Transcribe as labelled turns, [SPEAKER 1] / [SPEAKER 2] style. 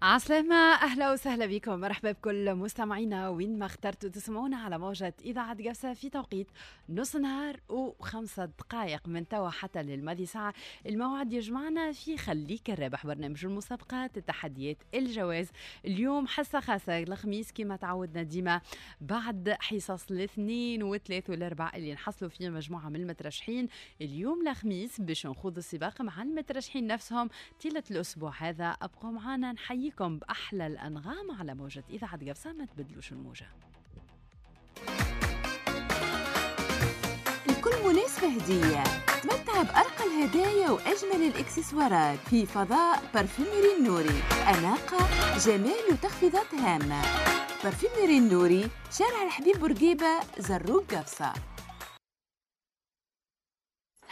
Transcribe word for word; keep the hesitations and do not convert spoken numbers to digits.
[SPEAKER 1] عسلامة، أهلا وسهلا بكم، مرحبا بكل مستمعينا وين ما اخترتوا تسمعونا على موجة إذاعة قفصة في توقيت نص نهار وخمسة دقائق من توا حتى للماضي ساعة. الموعد يجمعنا في خليك الرابح، برنامج المسابقات، التحديات، الجواز. اليوم حصة خاصة الخميس كما تعودنا ديما بعد حصص الاثنين والثلاث والاربع اللي نحصلوا فيه مجموعة من المترشحين. اليوم الخميس باش نخوض السباق مع المترشحين نفسهم طيلة الأسبوع هذا. أبقوا معنا نحييكم بأحلى الأنغام على موجة إذاعة قفصة، ما تبدلوش الموجة.
[SPEAKER 2] لكل مناسبة هدية، تمتع بأرقى الهدايا وأجمل الإكسسوارات في فضاء بارفيمري النوري. أناقة، جمال وتخفيضات هامة. بارفيمري النوري، شارع الحبيب بورقيبة، زروق قفصة.